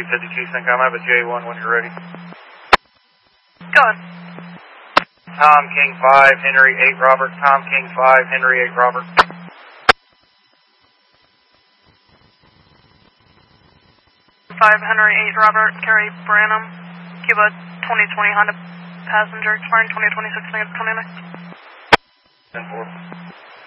252 Syncom, I have a J1 when you're ready. Go ahead. Tom King 5, Henry 8 Robert. Tom King 5, Henry 8 Robert. 5 Henry 8 Robert, Carrie Branham, Cuba 2020 Honda passenger, expiring 2026, negative 29. 10-4.